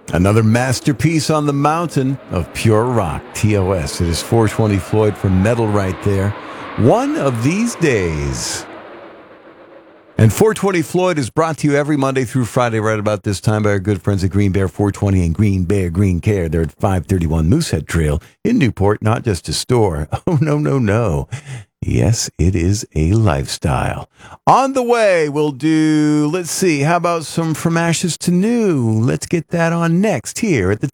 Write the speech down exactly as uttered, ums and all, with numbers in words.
Another masterpiece on the mountain of pure rock, T O S. It is four twenty Floyd from Metal right there. One of these days. And four twenty Floyd is brought to you every Monday through Friday right about this time by our good friends at Green Bear four twenty and Green Bear Green Care. They're at five thirty-one Moosehead Trail in Newport, not just a store. Oh, no, no, no. Yes, it is a lifestyle. On the way, we'll do, let's see, how about some From Ashes to New? Let's get that on next here at the